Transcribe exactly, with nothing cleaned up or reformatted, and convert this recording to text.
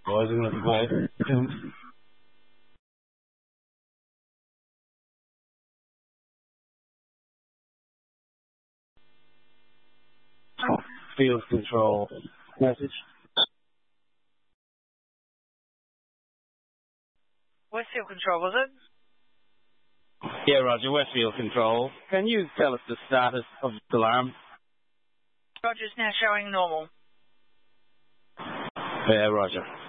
Boys are going to be quiet soon. Field control message. Westfield Control, was it? Yeah, Roger, Westfield Control. Can you tell us the status of the alarm? Roger's now showing normal. Yeah, Roger.